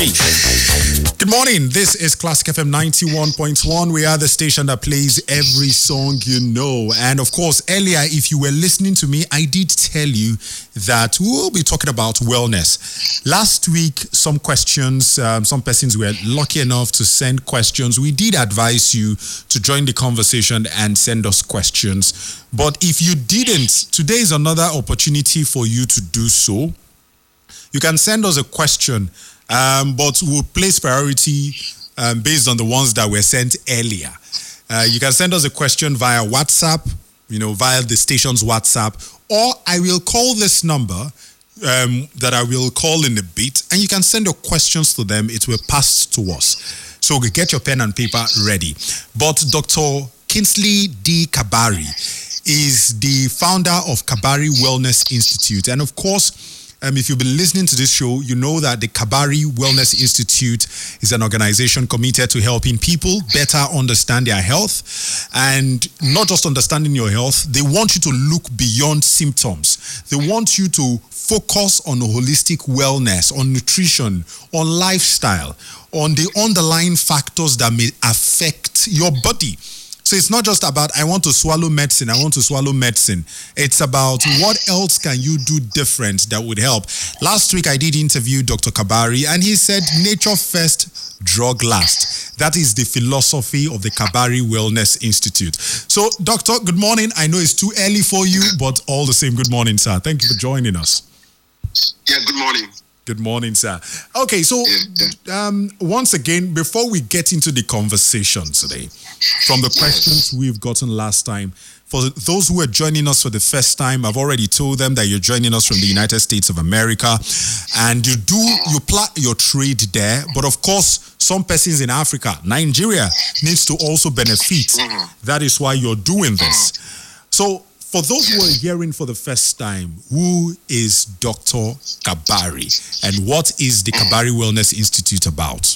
Okay. Good morning. This is Classic FM 91.1. We are the station that plays every song you know. And of course, earlier, if you were listening to me, I did tell you that we will be talking about wellness. Last week, some questions, some persons were lucky enough to send questions. We did advise you to join the conversation and send us questions. But if you didn't, today is another opportunity for you to do so. You can send us a question, but we'll place priority based on the ones that were sent earlier. You can send us a question via WhatsApp, via the station's WhatsApp, or I will call this number that I will call in a bit, and you can send your questions to them. It will pass to us. So get your pen and paper ready. But Dr. Kingsley D. Kabari is the founder of Kabari Wellness Institute. And of course, if you've been listening to this show, you know that the Kabari Wellness Institute is an organization committed to helping people better understand their health. And not just understanding your health, they want you to look beyond symptoms. They want you to focus on holistic wellness, on nutrition, on lifestyle, on the underlying factors that may affect your body. So it's not just about, I want to swallow medicine. It's about what else can you do different that would help. Last week, I did interview Dr. Kabari, and he said, nature first, drug last. That is the philosophy of the Kabari Wellness Institute. So, Doctor, good morning. I know it's too early for you, but all the same, good morning, sir. Thank you for joining us. Yeah, good morning. Good morning, sir. Okay, so once again, before we get into the conversation today, from the questions we've gotten last time, for those who are joining us for the first time, I've already told them that you're joining us from the United States of America, and you plot your trade there. But of course, some persons in Africa, Nigeria, needs to also benefit. That is why you're doing this. So, for those who are hearing for the first time, who is Dr. Kabari and what is the Kabari Wellness Institute about?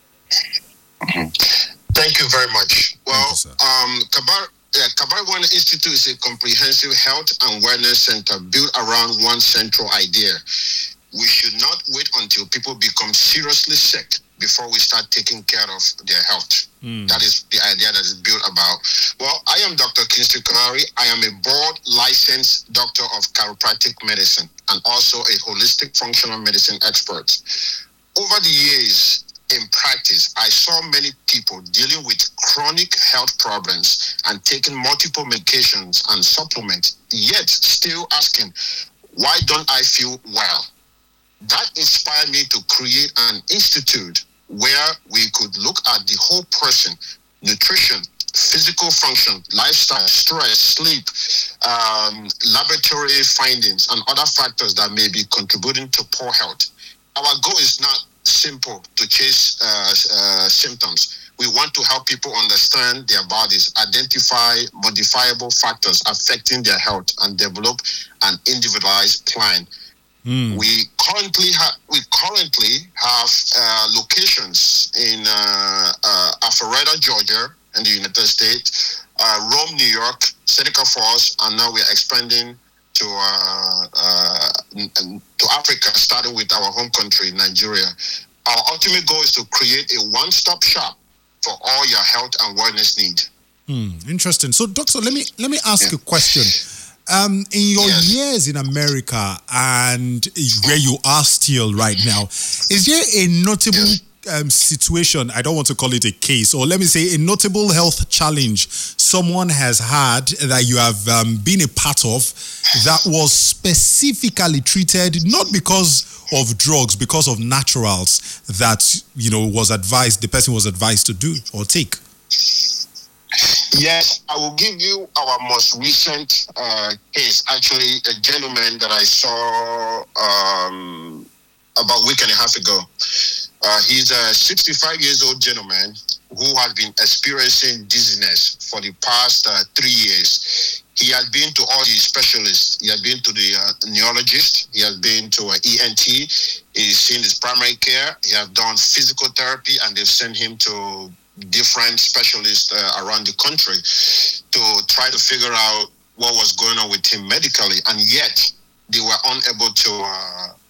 Thank you very much. Well, Kabari Wellness Institute is a comprehensive health and wellness center built around one central idea. We should not wait until people become seriously sick before we start taking care of their health. That is the idea that is built about. Well, I am Dr. Kingsley Kabari. I am a board licensed doctor of chiropractic medicine and also a holistic functional medicine expert. Over the years in practice, I saw many people dealing with chronic health problems and taking multiple medications and supplements, yet still asking, why don't I feel well? That inspired me to create an institute where we could look at the whole person, nutrition, physical function, lifestyle, stress, sleep, laboratory findings, and other factors that may be contributing to poor health. Our goal is not simple to chase symptoms. We want to help people understand their bodies, identify modifiable factors affecting their health, and develop an individualized plan. We currently have locations in Alpharetta, Georgia, in the United States, Rome, New York, Seneca Falls, and now we are expanding to Africa, starting with our home country, Nigeria. Our ultimate goal is to create a one-stop shop for all your health and wellness needs. Interesting. So, Doctor, let me ask a question. In your years in America and where you are still right now, is there a notable situation, I don't want to call it a case, or let me say a notable health challenge someone has had that you have been a part of that was specifically treated, not because of drugs, because of naturals that, the person was advised to do or take? Yes, I will give you our most recent case. Actually, a gentleman that I saw about a week and a half ago. He's a 65 years old gentleman who has been experiencing dizziness for the past 3 years. He has been to all the specialists. He has been to the neurologist. He has been to an ENT. He's seen his primary care. He has done physical therapy, and they've sent him to different specialists around the country to try to figure out what was going on with him medically. And yet, they were unable to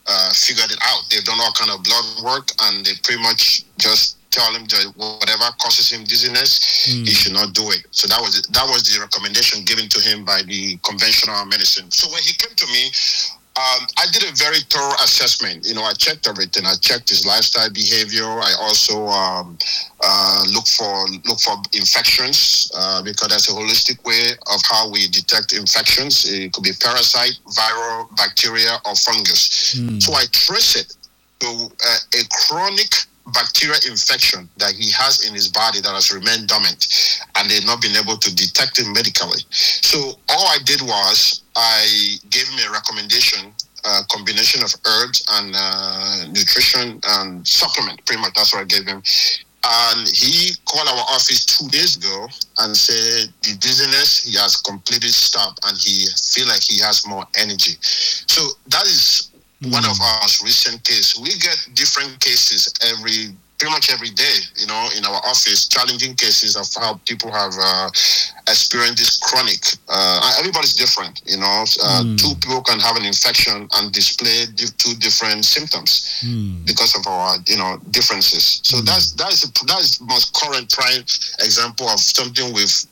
figured it out. They've done all kind of blood work, and they pretty much just tell him that whatever causes him dizziness, he should not do it. So that was the recommendation given to him by the conventional medicine. So when he came to me, I did a very thorough assessment. I checked everything. I checked his lifestyle behavior. I also look for infections because that's a holistic way of how we detect infections. It could be parasite, viral, bacteria, or fungus. So I trace it to a chronic bacterial infection that he has in his body that has remained dormant, and they've not been able to detect it medically. So all I did was I gave him a recommendation, combination of herbs and nutrition and supplement. Pretty much that's what I gave him. And he called our office 2 days ago and said the dizziness he has completely stopped, and he feel like he has more energy. So that is one of our recent cases. We get different cases pretty much every day, in our office, challenging cases of how people have experienced this chronic. Everybody's different, Two people can have an infection and display two different symptoms because of our, differences. So that is the most current prime example of something we've,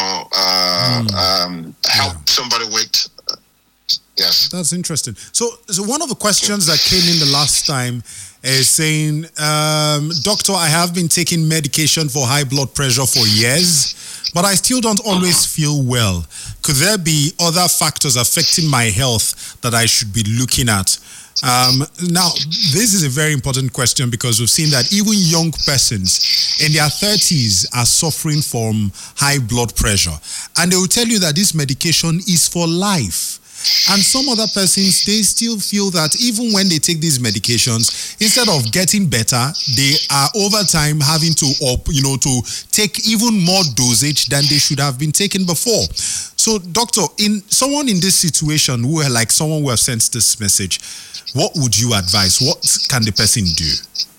help somebody with. Yes. That's interesting. So one of the questions that came in the last time is saying, Doctor, I have been taking medication for high blood pressure for years, but I still don't always feel well. Could there be other factors affecting my health that I should be looking at? Now, this is a very important question because we've seen that even young persons in their 30s are suffering from high blood pressure. And they will tell you that this medication is for life. And some other persons, they still feel that even when they take these medications, instead of getting better, they are over time having to take even more dosage than they should have been taking before. So, doctor, someone in this situation someone who has sent this message, what would you advise? What can the person do?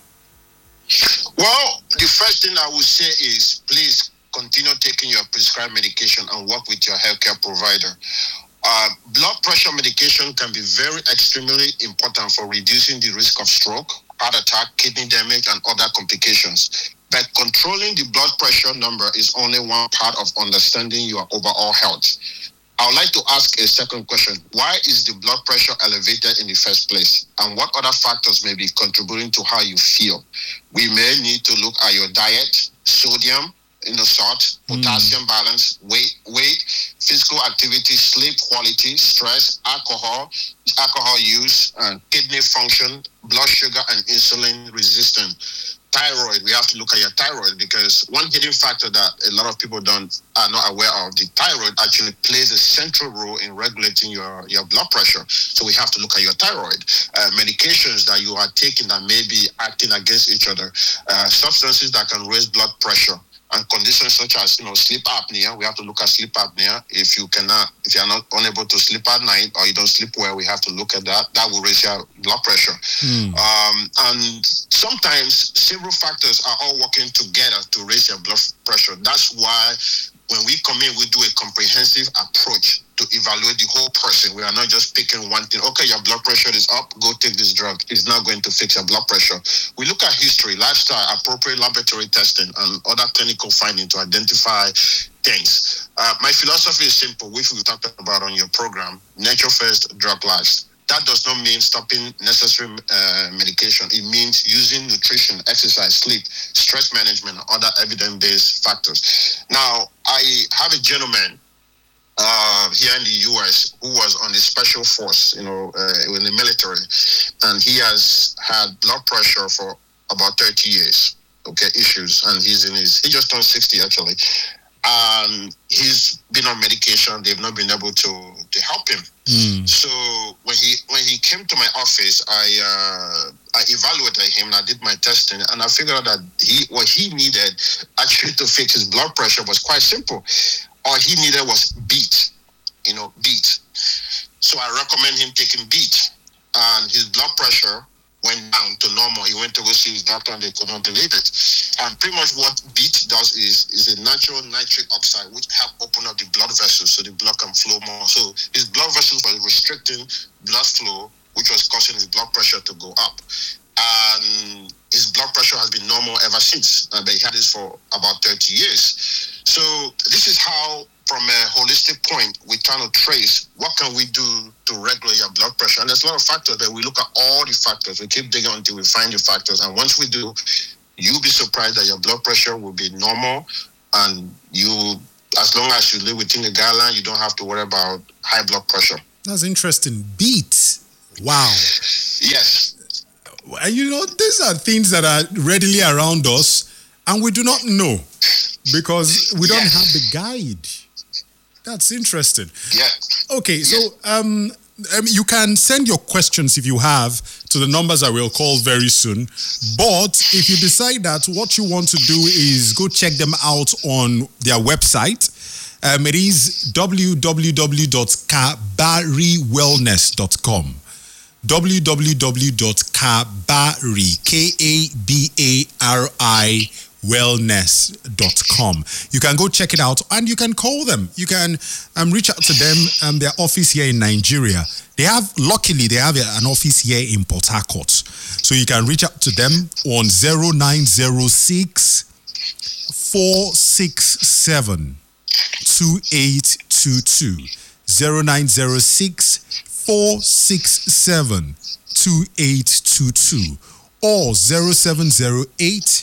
Well, the first thing I would say is please continue taking your prescribed medication and work with your healthcare provider. Blood pressure medication can be very extremely important for reducing the risk of stroke, heart attack, kidney damage, and other complications. But controlling the blood pressure number is only one part of understanding your overall health. I would like to ask a second question. Why is the blood pressure elevated in the first place? And what other factors may be contributing to how you feel? We may need to look at your diet, sodium, salt, potassium balance, weight, physical activity, sleep quality, stress, alcohol use, kidney function, blood sugar, and insulin resistance. Thyroid, we have to look at your thyroid because one hidden factor that a lot of people are not aware of, the thyroid actually plays a central role in regulating your blood pressure. So we have to look at your thyroid. Medications that you are taking that may be acting against each other, substances that can raise blood pressure, and conditions such as sleep apnea. We have to look at sleep apnea. If you are not unable to sleep at night or you don't sleep well, we have to look at that. That will raise your blood pressure. And sometimes several factors are all working together to raise your blood pressure. That's why when we come in, we do a comprehensive approach to evaluate the whole person. We are not just picking one thing. Okay, your blood pressure is up, go take this drug. It's not going to fix your blood pressure. We look at history, lifestyle, appropriate laboratory testing, and other clinical findings to identify things. My philosophy is simple, which we talked about on your program: nature first, drug last. That does not mean stopping necessary medication. It means using nutrition, exercise, sleep, stress management, and other evidence-based factors. Now, I have a gentleman here in the U.S. who was on a special force, in the military, and he has had blood pressure for about 30 years. Issues, and he just turned 60 actually. He's been on medication. They've not been able to help him. So when he came to my office, I evaluated him and I did my testing, and I figured out that what he needed actually to fix his blood pressure was quite simple. All he needed was beet. So I recommend him taking beet, and his blood pressure went down to normal. He went to go see his doctor and they could not believe it. And pretty much what beet does is a natural nitric oxide which help open up the blood vessels so the blood can flow more. So his blood vessels were restricting blood flow, which was causing his blood pressure to go up. And his blood pressure has been normal ever since. But he had this for about 30 years. So this is how, from a holistic point, we're trying to trace what can we do to regulate your blood pressure. And there's a lot of factors, but we look at all the factors. We keep digging until we find the factors. And once we do, you'll be surprised that your blood pressure will be normal. And you, as long as you live within the guideline, you don't have to worry about high blood pressure. That's interesting. Beats. Wow. Yes. And these are things that are readily around us, and we do not know because we don't have the guide. That's interesting. Yeah. Okay, so you can send your questions if you have to the numbers I will call very soon. But if you decide that what you want to do is go check them out on their website, it is www.kabarywellness.com. www.kabari, wellness.com. You can go check it out and you can call them. You can reach out to them. Their office here in Nigeria. Luckily, they have an office here in Port Harcourt. So you can reach out to them on 0906 467 2822. 0906 467 2822 or 0708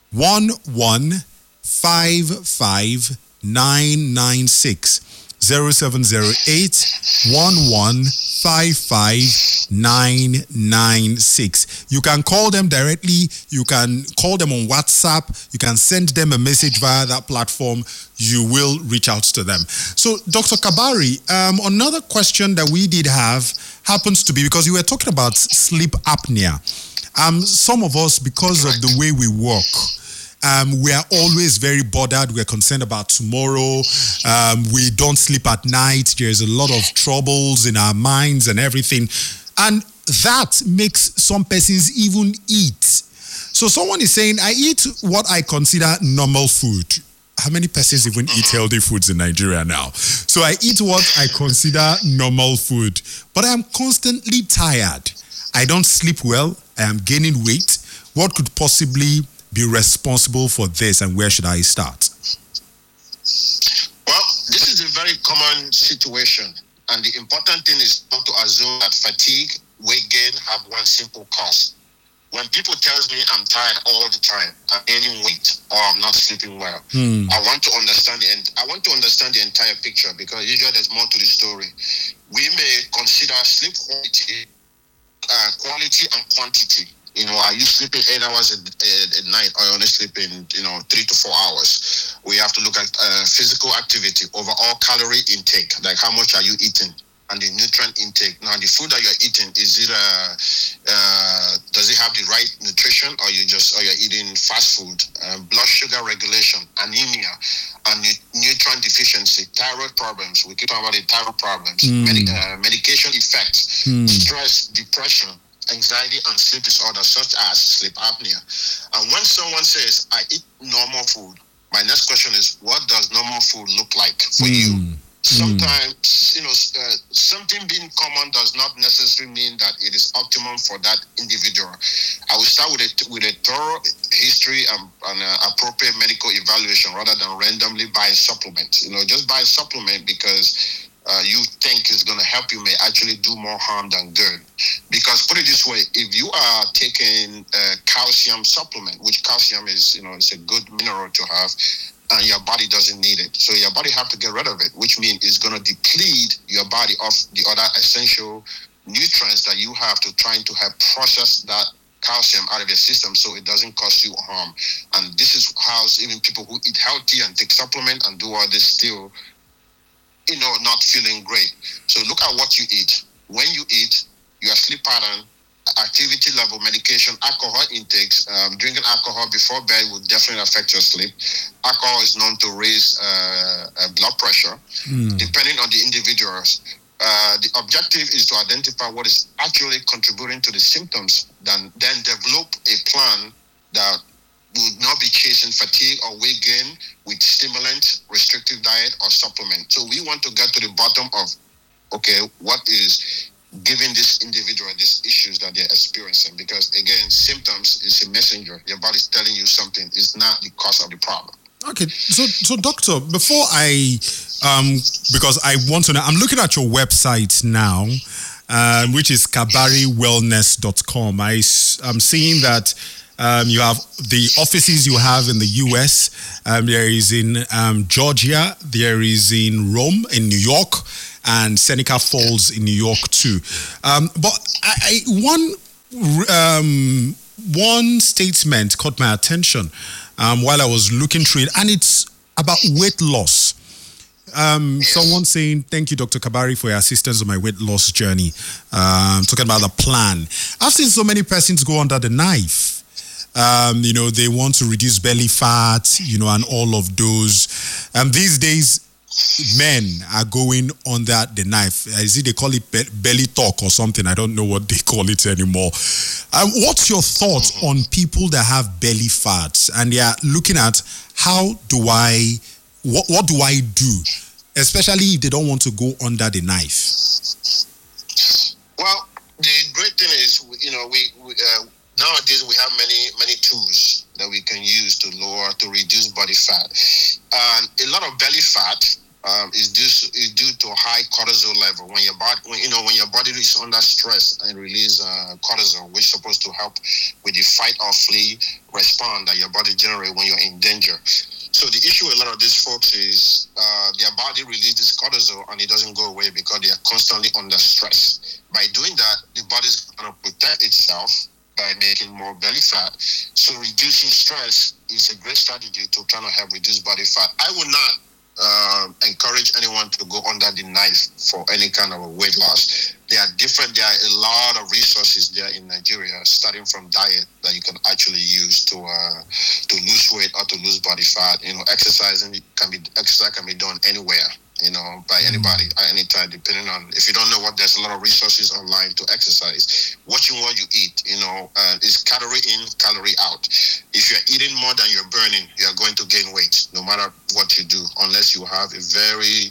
1155996. 0708 1155996. You can call them directly. You can call them on WhatsApp. You can send them a message via that platform. You will reach out to them. So, Dr. Kabari, another question that we did have happens to be because you were talking about sleep apnea. Some of us, because of the way we work, we are always very bothered. We're concerned about tomorrow. We don't sleep at night. There's a lot of troubles in our minds and everything. And that makes some persons even eat. So someone is saying, I eat what I consider normal food. How many persons even eat healthy foods in Nigeria now? So I eat what I consider normal food, but I'm constantly tired. I don't sleep well. I am gaining weight. What could possibly be responsible for this, and where should I start? Well, this is a very common situation, and the important thing is not to assume that fatigue, weight gain have one simple cause. When people tells me I'm tired all the time, I'm gaining weight, or I'm not sleeping well, I want to understand the entire picture, because usually there's more to the story. We may consider sleep quality and quantity. Are you sleeping 8 hours at night, or only sleeping, 3 to 4 hours? We have to look at physical activity, overall calorie intake, like how much are you eating, and the nutrient intake. Now, the food that you're eating, does it have the right nutrition, or you're eating fast food? Blood sugar regulation, anemia, and nutrient deficiency, thyroid problems. We keep talking about the thyroid problems, medication effects, stress, depression, anxiety, and sleep disorders such as sleep apnea. And when someone says, I eat normal food, my next question is, what does normal food look like for you? Sometimes, something being common does not necessarily mean that it is optimum for that individual. I will start with a thorough history and appropriate medical evaluation rather than randomly buy supplements. Just buy a supplement because you think is going to help you may actually do more harm than good. Because put it this way, if you are taking a calcium supplement, which calcium is, it's a good mineral to have, and your body doesn't need it. So your body have to get rid of it, which means it's going to deplete your body of the other essential nutrients that you have to trying to help process that calcium out of your system so it doesn't cause you harm. And this is how even people who eat healthy and take supplement and do all this still, not feeling great. So look at what you eat. When you eat, your sleep pattern, activity level, medication, alcohol intakes, drinking alcohol before bed will definitely affect your sleep. Alcohol is known to raise blood pressure, depending on the individuals. The objective is to identify what is actually contributing to the symptoms, then develop a plan that would not be chasing fatigue or weight gain with stimulant, restrictive diet, or supplement. So we want to get to the bottom of, okay, what is giving this individual these issues that they're experiencing, because again, symptoms is a messenger. Your body's telling you something. It's not the cause of the problem. Okay, so doctor, before because I want to know, I'm looking at your website now, which is kabariwellness.com. I'm seeing that you have the offices you have in the US. There is in Georgia, there is in Rome, in New York, and Seneca Falls in New York too. But one statement caught my attention while I was looking through it, and it's about weight loss. Someone saying, thank you, Dr. Kabari, for your assistance on my weight loss journey. Talking about the plan. I've seen so many persons go under the knife. They want to reduce belly fat, and all of those. These days, men are going under the knife. Is it they call it belly talk or something? I don't know what they call it anymore. What's your thoughts on people that have belly fats and they are looking at what do I do, especially if they don't want to go under the knife? Well, the great thing is, we nowadays we have many tools that we can use to reduce body fat. And a lot of belly fat is due to high cortisol level. When your body is under stress and release cortisol, which is supposed to help with the fight or flee response that your body generates when you're in danger. So the issue with a lot of these folks is their body releases cortisol and it doesn't go away because they are constantly under stress. By doing that, the body's going to protect itself by making more belly fat. So reducing stress is a great strategy to kind of help reduce body fat. I would not encourage anyone to go under the knife for any kind of a weight loss. There are a lot of resources there in Nigeria, starting from diet that you can actually use to lose weight or to lose body fat. Exercise can be done anywhere, by anybody at any time, depending on, if you don't know there's a lot of resources online to exercise. Watching what you eat, is calorie in, calorie out. If you're eating more than you're burning, you're going to gain weight, no matter what you do, unless you have a very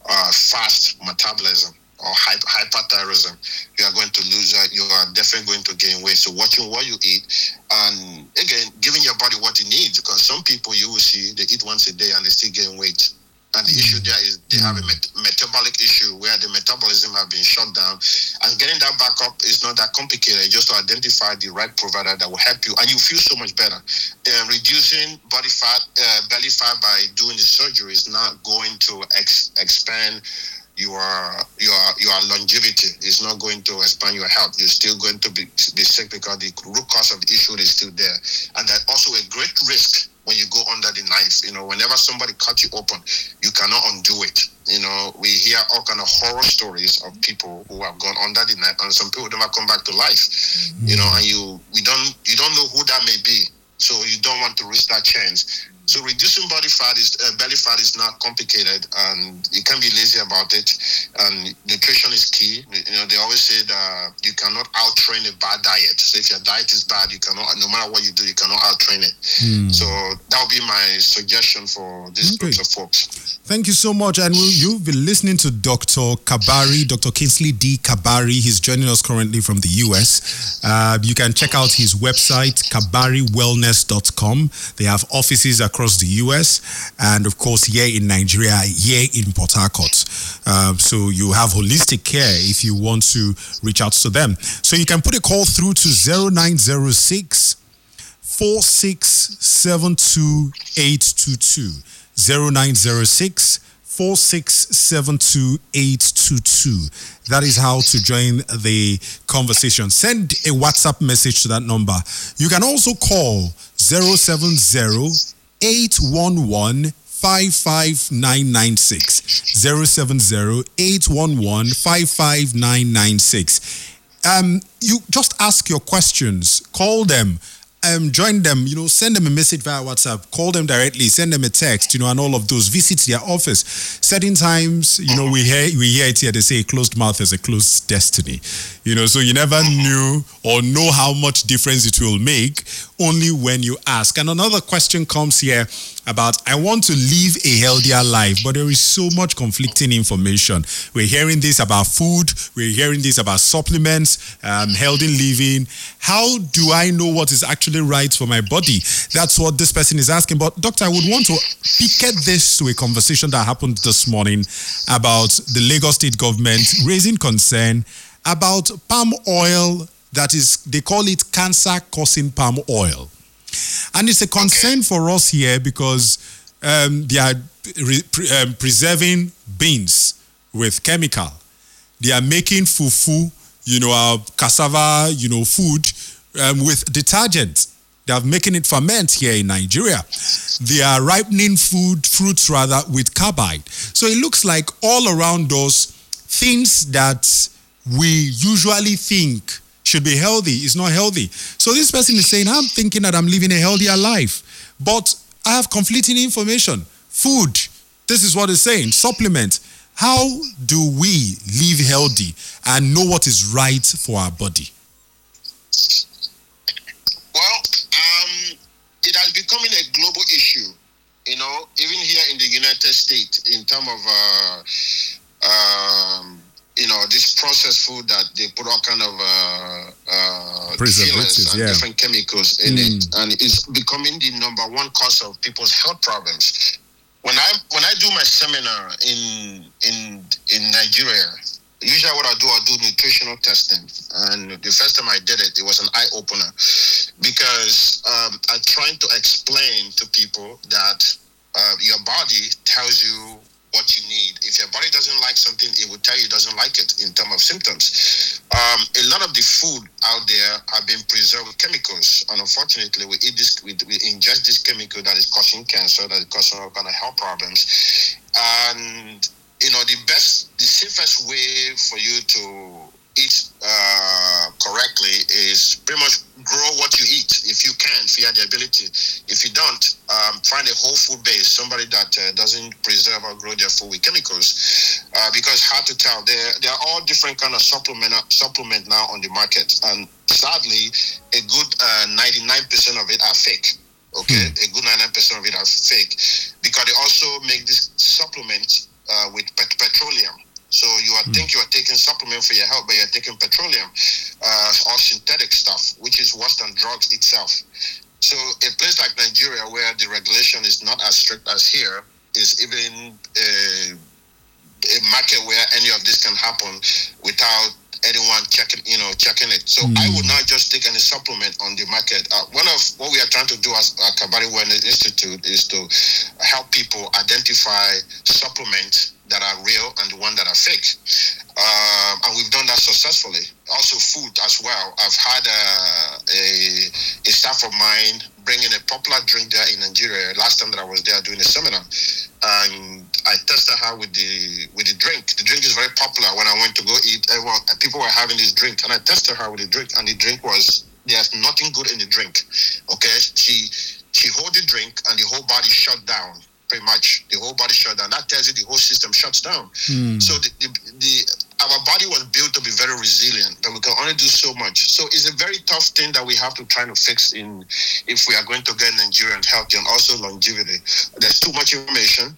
fast metabolism or hyperthyroidism. You are going to lose, you are definitely going to gain weight. So watching what you eat, and again, giving your body what it needs, because some people you will see, they eat once a day and they still gain weight. And the issue there is they have a metabolic issue where the metabolism have been shut down. And getting that back up is not that complicated. Just to identify the right provider that will help you, and you feel so much better. Reducing belly fat by doing the surgery is not going to expand your longevity. It's not going to expand your health. You're still going to be sick because the root cause of the issue is still there. And that's also a great risk when you go under the knife. Whenever somebody cuts you open, you cannot undo it. We hear all kind of horror stories of people who have gone under the knife, and some people never come back to life. And you don't know who that may be, so you don't want to risk that chance. So reducing belly fat is not complicated, and you can't be lazy about it. And nutrition is key. They always say that you cannot out-train a bad diet. So if your diet is bad, you cannot, no matter what you do, you cannot out-train it. So that would be my suggestion for these groups of folks. Thank you so much. And you've been listening to Dr. Kabari, Dr. Kingsley D. Kabari. He's joining us currently from the US. You can check out his website, kabariwellness.com. They have offices across the US and, of course, here in Nigeria, here in Port Harcourt. So you have holistic care if you want to reach out to them. So you can put a call through to 0906 4672 822. 0906 4672 822. That is how to join the conversation. Send a WhatsApp message to that number. You can also call 070 811 55996. 070 811 55996. You just ask your questions, call them. Join them, send them a message via WhatsApp, call them directly, send them a text, and all of those. Visit their office. Certain times, we hear it here, they say a closed mouth is a closed destiny. So you never knew or know how much difference it will make only when you ask. And another question comes here about, I want to live a healthier life, but there is so much conflicting information. We're hearing this about food, we're hearing this about supplements, healthy living. How do I know what is actually right for my body? That's what this person is asking. But doctor, I would want to picket this to a conversation that happened this morning about the Lagos state government raising concern about palm oil, that is, they call it cancer-causing palm oil. And it's a concern for us here because they are preserving beans with chemical. They are making fufu, our cassava, food with detergent. They are making it ferment here in Nigeria. They are ripening fruits with carbide. So it looks like all around us, things that we usually think should be healthy is not healthy. So this person is saying, I'm thinking that I'm living a healthier life, but I have conflicting information. Food, this is what it's saying. Supplement. How do we live healthy and know what is right for our body? Well, it has become a global issue, even here in the United States, in terms of this processed food that they put all kind of preservatives and different chemicals in it, and it's becoming the number one cause of people's health problems. When I do my seminar in Nigeria, usually what I do nutritional testing, and the first time I did it, it was an eye opener because I'm trying to explain to people that your body tells you what you need. If your body doesn't like something, it will tell you it doesn't like it in terms of symptoms. A lot of the food out there have been preserved with chemicals, and unfortunately, we ingest this chemical that is causing cancer, that is causing all kind of health problems. And the safest way for you to eat correctly is pretty much grow what you eat if you can, if you have the ability. If you don't, find a whole food base, somebody that doesn't preserve or grow their food with chemicals, because hard to tell. There are all different kind of supplement now on the market, and sadly, a good 99% of it are fake. Okay, a good 99% of it are fake because they also make this supplement with petroleum. So you think you are taking supplement for your health, but you're taking petroleum or synthetic stuff, which is worse than drugs itself. So a place like Nigeria, where the regulation is not as strict as here, is even a market where any of this can happen without anyone checking it. So I would not just take any supplement on the market. One of what we are trying to do as Kabari Wellness Institute is to help people identify supplements that are real and the one that are fake. And we've done that successfully. Also food as well. I've had a staff of mine bringing a popular drink there in Nigeria last time that I was there doing a seminar. And I tested her with the drink. The drink is very popular. When I went to go eat, people were having this drink, and I tested her with the drink, and the drink there's nothing good in the drink. Okay, she hold the drink, and the whole body shut down. Pretty much, the whole body shut down. That tells you the whole system shuts down. So our body was built to be very resilient, but we can only do so much. So it's a very tough thing that we have to try to fix if we are going to get Nigerian healthy and also longevity. There's too much information.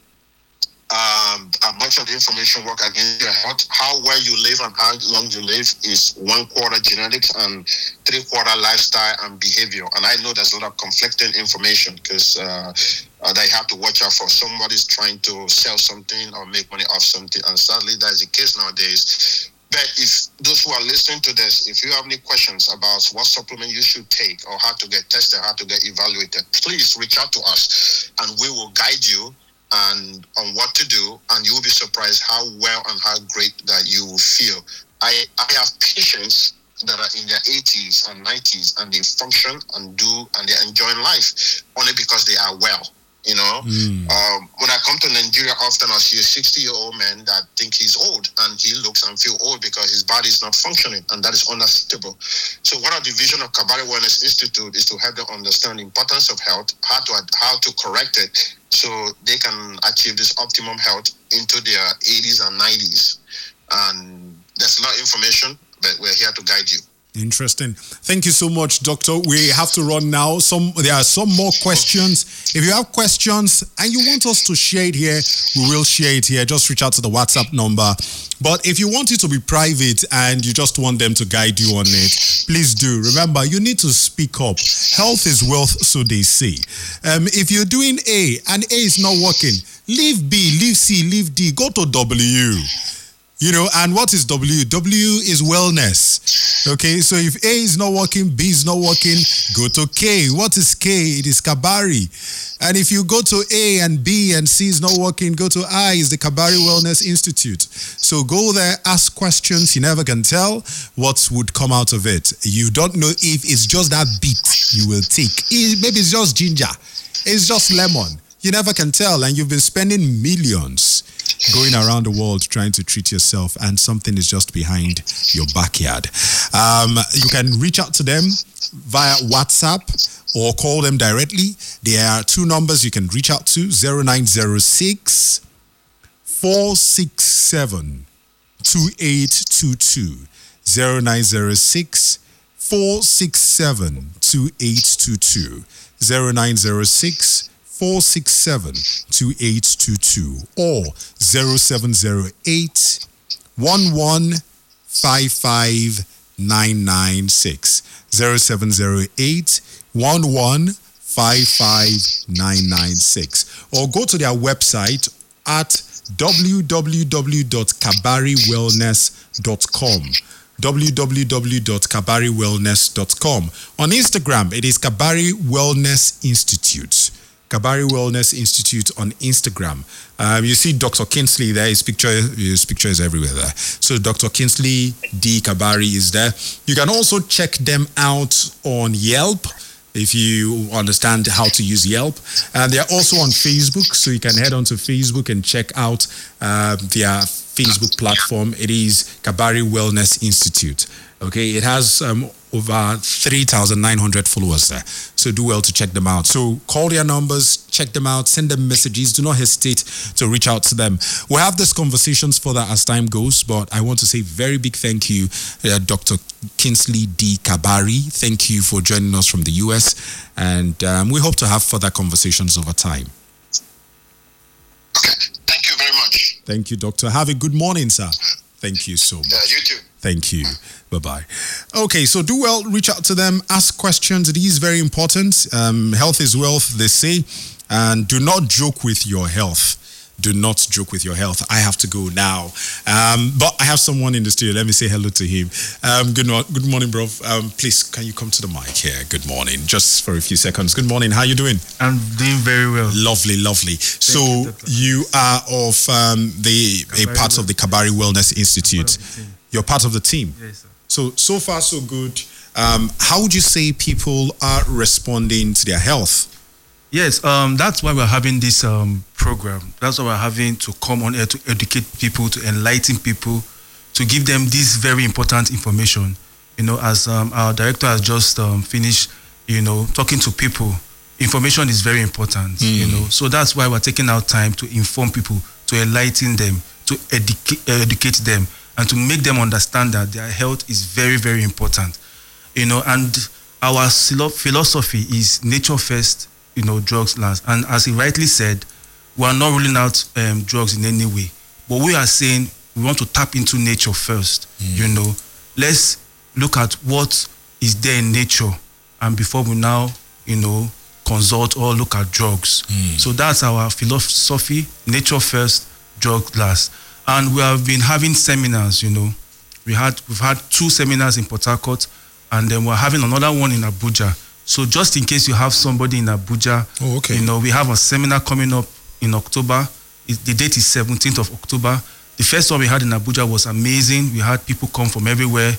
Much of the information work against your health. How well you live and how long you live is 1/4 genetics and 3/4 lifestyle and behavior. And I know there's a lot of conflicting information because that you have to watch out for. Somebody's trying to sell something or make money off something, and sadly that is the case nowadays. But if those who are listening to this, if you have any questions about what supplement you should take or how to get tested, how to get evaluated, please reach out to us and we will guide you and on what to do, and you will be surprised how well and how great that you will feel. I have patients that are in their 80s and 90s and they function and they're enjoying life only because they are well. When I come to Nigeria often, I see a 60-year-old man that think he's old, and he looks and feel old because his body is not functioning, and that is unacceptable. So one of the vision of Kabari Wellness Institute is to help them understand the importance of health, how to correct it, so they can achieve this optimum health into their 80s and 90s. And there's a lot of information, but we're here to guide you. Interesting. Thank you so much, Doctor. We have to run now. There are some more questions. If you have questions and you want us to share it here, we will share it here. Just reach out to the WhatsApp number. But if you want it to be private and you just want them to guide you on it, please do. Remember, you need to speak up. Health is wealth, so they say. If you're doing A and A is not working, leave B, leave C, leave D, go to W. And what is W? W is wellness. Okay, so if A is not working, B is not working, go to K. What is K? It is Kabari. And if you go to A and B and C is not working, go to I, is the Kabari Wellness Institute. So go there, ask questions. You never can tell what would come out of it. You don't know if it's just that beat you will take. Maybe it's just ginger. It's just lemon. You never can tell. And you've been spending millions going around the world trying to treat yourself, and something is just behind your backyard. You can reach out to them via WhatsApp or call them directly. There are two numbers you can reach out to: 0906 467 2822, 0906 467 2822, 0906 467 2822, or 0708 1155 996, 0708 1155 996, or go to their website at www.kabariwellness.com, www.kabariwellness.com. On Instagram, it is Kabari Wellness Institute. Kabari Wellness Institute on Instagram. You see Dr. Kinsley there. His picture is everywhere there. So Dr. Kinsley D. Kabari is there. You can also check them out on Yelp if you understand how to use Yelp. And they're also on Facebook, so you can head on to Facebook and check out their Facebook platform. It is Kabari Wellness Institute. Okay, it has over 3,900 followers there. So do well to check them out. So call their numbers, check them out, send them messages. Do not hesitate to reach out to them. We'll have these conversations further as time goes, but I want to say very big thank you, Dr. Kinsley D. Kabari. Thank you for joining us from the US, and we hope to have further conversations over time. Okay, thank you very much. Thank you, Doctor. Have a good morning, sir. Thank you so much. Yeah, you too. Thank you. Bye-bye. Okay, so do well, reach out to them, ask questions. It is very important. Health is wealth, they say. And do not joke with your health. Do not joke with your health. I have to go now. But I have someone in the studio. Let me say hello to him. Good morning, bro. Please, can you come to the mic here? Good morning. Just for a few seconds. Good morning. How are you doing? I'm doing very well. Lovely, lovely. So you are of a part of the Kabari Wellness Institute. You're part of the team. Yes, sir. So far, so good. How would you say people are responding to their health? Yes, that's why we're having this program. That's why we're having to come on air to educate people, to enlighten people, to give them this very important information. As our director has just finished, talking to people, information is very important, So that's why we're taking our time to inform people, to enlighten them, to educate them, and to make them understand that their health is very, very important. And our philosophy is nature first, drugs last. And as he rightly said, we are not ruling out drugs in any way. But we are saying we want to tap into nature first. Let's look at what is there in nature, and before we now, consult or look at drugs. So that's our philosophy: nature first, drug last. And we have been having seminars. We've had 2 seminars in Port Harcourt, and then we're having another one in Abuja. So just in case you have somebody in Abuja, we have a seminar coming up in October. The date is 17th of October. The first one we had in Abuja was amazing. We had people come from everywhere,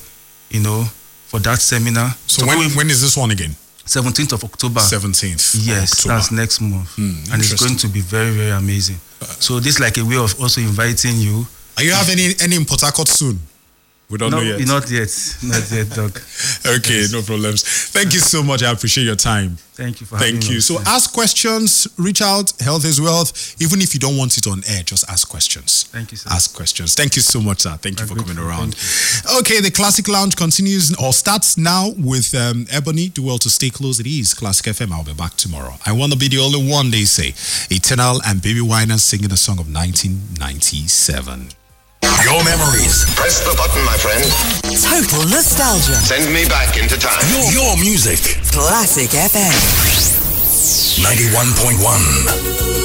for that seminar. So when is this one again? 17th of October. 17th. Yes, October. That's next month. And it's going to be very, very amazing. So this is like a way of also inviting you. Are you having any in Port Harcourt soon? We don't know yet. Not yet, Doc. Okay, yes. No problems. Thank you so much. I appreciate your time. Thank you for having me. Thank you. So ask questions, reach out. Health is wealth. Even if you don't want it on air, just ask questions. Thank you, sir. Ask questions. Thank you so much, sir. Thank you for coming around. Okay, the Classic Lounge continues or starts now with Ebony. Do well to stay close. It is Classic FM. I'll be back tomorrow. I want to be the only one, they say. Eternal and Baby Winans singing a song of 1997. Your memories. Press the button, my friend. Total nostalgia. Send me back into time. Your music. Classic FM. 91.1.